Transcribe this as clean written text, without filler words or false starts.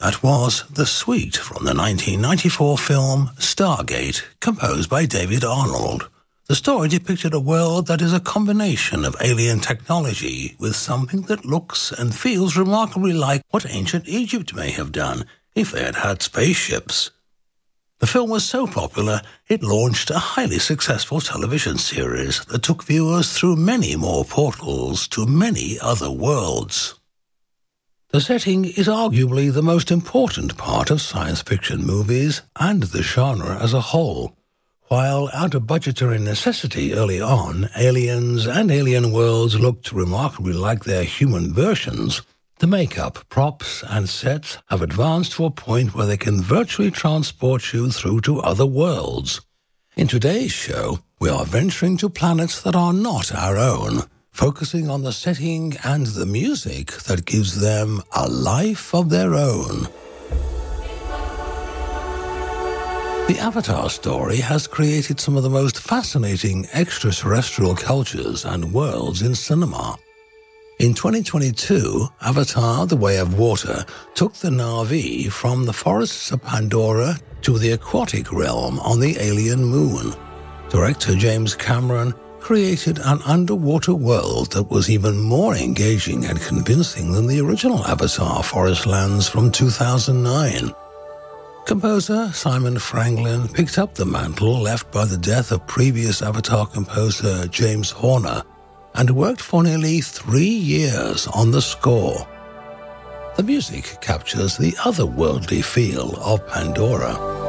That was The Suite from the 1994 film Stargate, composed by David Arnold. The story depicted a world that is a combination of alien technology with something that looks and feels remarkably like what ancient Egypt may have done if they had had spaceships. The film was so popular, it launched a highly successful television series that took viewers through many more portals to many other worlds. The setting is arguably the most important part of science fiction movies and the genre as a whole. While out of budgetary necessity early on, aliens and alien worlds looked remarkably like their human versions, the makeup, props, and sets have advanced to a point where they can virtually transport you through to other worlds. In today's show, we are venturing to planets that are not our own, focusing on the setting and the music that gives them a life of their own. The Avatar story has created some of the most fascinating extraterrestrial cultures and worlds in cinema. In 2022, Avatar: The Way of Water took the Na'vi from the forests of Pandora to the aquatic realm on the alien moon. Director James Cameron created an underwater world that was even more engaging and convincing than the original Avatar forest lands from 2009. Composer Simon Franklin picked up the mantle left by the death of previous Avatar composer James Horner and worked for nearly 3 years on the score. The music captures the otherworldly feel of Pandora.